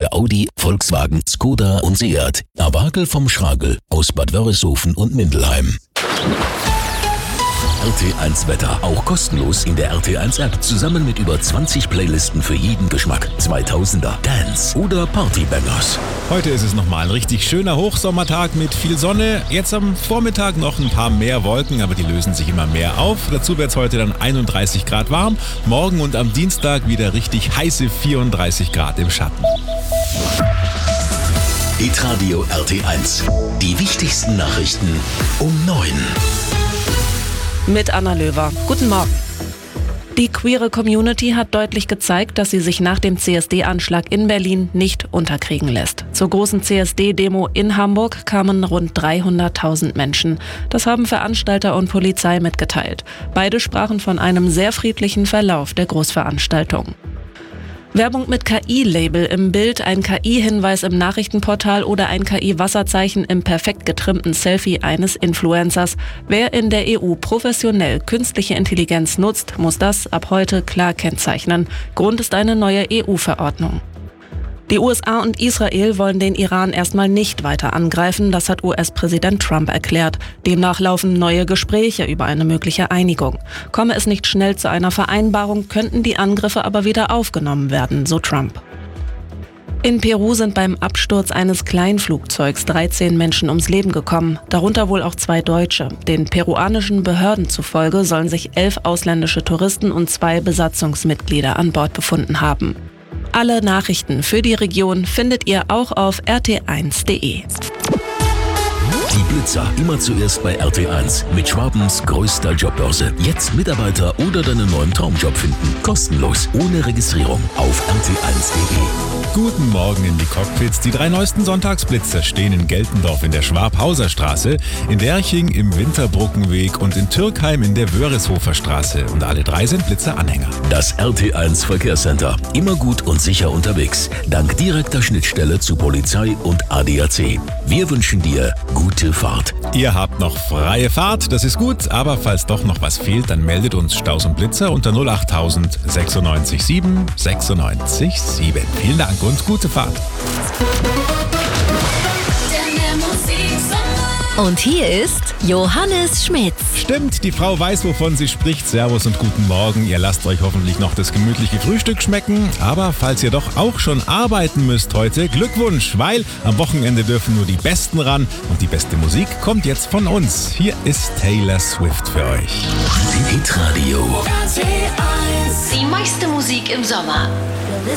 für Audi, Volkswagen, Skoda und Seat. Abakel vom Schragel aus Bad Wörishofen und Mindelheim. RT1 Wetter, auch kostenlos in der RT1 App, zusammen mit über 20 Playlisten für jeden Geschmack. 2000er, Dance oder Partybangers. Heute ist es nochmal ein richtig schöner Hochsommertag mit viel Sonne. Jetzt am Vormittag noch ein paar mehr Wolken, aber die lösen sich immer mehr auf. Dazu wird es heute dann 31 Grad warm. Morgen und am Dienstag wieder richtig heiße 34 Grad im Schatten. Hitradio RT1. Die wichtigsten Nachrichten um 9. Mit Anna Löwer. Guten Morgen. Die queere Community hat deutlich gezeigt, dass sie sich nach dem CSD-Anschlag in Berlin nicht unterkriegen lässt. Zur großen CSD-Demo in Hamburg kamen rund 300.000 Menschen. Das haben Veranstalter und Polizei mitgeteilt. Beide sprachen von einem sehr friedlichen Verlauf der Großveranstaltung. Werbung mit KI-Label im Bild, ein KI-Hinweis im Nachrichtenportal oder ein KI-Wasserzeichen im perfekt getrimmten Selfie eines Influencers. Wer in der EU professionell künstliche Intelligenz nutzt, muss das ab heute klar kennzeichnen. Grund ist eine neue EU-Verordnung. Die USA und Israel wollen den Iran erstmal nicht weiter angreifen, das hat US-Präsident Trump erklärt. Demnach laufen neue Gespräche über eine mögliche Einigung. Komme es nicht schnell zu einer Vereinbarung, könnten die Angriffe aber wieder aufgenommen werden, so Trump. In Peru sind beim Absturz eines Kleinflugzeugs 13 Menschen ums Leben gekommen, darunter wohl auch 2 Deutsche. Den peruanischen Behörden zufolge sollen sich 11 ausländische Touristen und 2 Besatzungsmitglieder an Bord befunden haben. Alle Nachrichten für die Region findet ihr auch auf rt1.de. Die Blitzer immer zuerst bei RT1 mit Schwabens größter Jobbörse. Jetzt Mitarbeiter oder deinen neuen Traumjob finden. Kostenlos, ohne Registrierung auf rt1.de. Guten Morgen in die Cockpits. Die 3 neuesten Sonntagsblitzer stehen in Geltendorf in der Schwab-Hauser Straße, in Derching im Winterbrückenweg und in Türkheim in der Wörishofer Straße. Und alle 3 sind Blitzeranhänger. Das RT1 Verkehrscenter. Immer gut und sicher unterwegs. Dank direkter Schnittstelle zu Polizei und ADAC. Wir wünschen dir gute Fahrt. Ihr habt noch freie Fahrt, das ist gut, aber falls doch noch was fehlt, dann meldet uns Staus und Blitzer unter 08000 96 7 96 7. Vielen Dank und gute Fahrt. Und hier ist Johannes Schmitz. Stimmt, die Frau weiß, wovon sie spricht. Servus und guten Morgen. Ihr lasst euch hoffentlich noch das gemütliche Frühstück schmecken. Aber falls ihr doch auch schon arbeiten müsst heute, Glückwunsch, weil am Wochenende dürfen nur die Besten ran. Und die beste Musik kommt jetzt von uns. Hier ist Taylor Swift für euch. Hitradio. Die meiste Musik im Sommer.